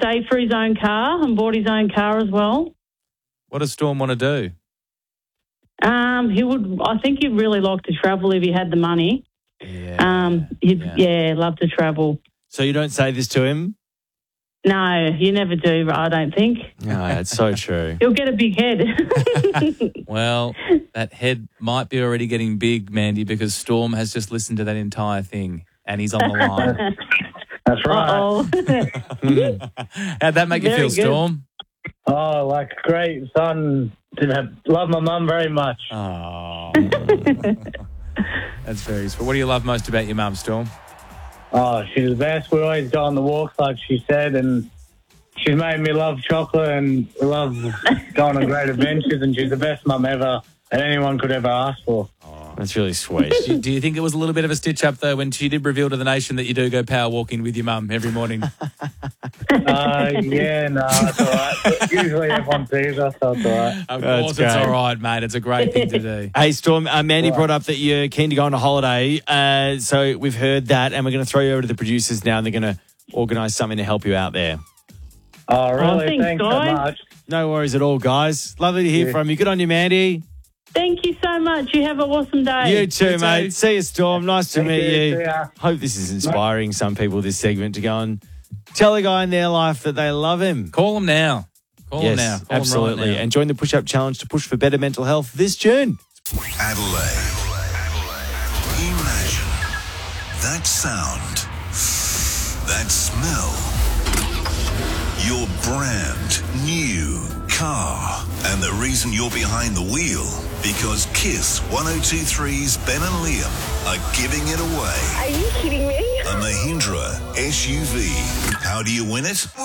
saved for his own car and bought his own car as well. What does Storm want to do? He would. I think he'd really like to travel if he had the money. He'd love to travel. So you don't say this to him? No, you never do, I don't think. No, it's so true. He'll get a big head. Well, that head might be already getting big, Mandy, because Storm has just listened to that entire thing and he's on the line. That's right. How'd that make you Very feel, good. Storm? Oh, like great son. Love my mum very much. Oh, that's very sweet. What do you love most about your mum, Storm? Oh, she's the best. We always go on the walks, like she said, and she's made me love chocolate and love going on great adventures, and she's the best mum ever that anyone could ever ask for. That's really sweet. Do you think it was a little bit of a stitch up, though, when she did reveal to the nation that you do go power walking with your mum every morning? Yeah, no, it's all right. Usually everyone sees us, so it's all right. Of That's course, it's great. all right, mate. It's a great thing to do. Hey, Storm, Mandy brought up that you're keen to go on a holiday. So we've heard that, and we're going to throw you over to the producers now, and they're going to organise something to help you out there. Oh, really? thanks, Thanks so guys. much. No worries at all, guys. Lovely to hear from you. Good on you, Mandy. Thank you so much. You have an awesome day. You too, mate. See you, Storm. Nice to Thank meet you. you. See ya. Hope this is inspiring some people, this segment, to go and tell a guy in their life that they love him. Call them now. Call them now. Call 'em absolutely. right now. And join the Push Up Challenge to push for better mental health this June. Adelaide. Imagine that sound, that smell, your brand new car, and the reason you're behind the wheel, because Kiss 102.3's Ben and Liam are giving it away. Are you kidding me? A Mahindra SUV. How do you win it?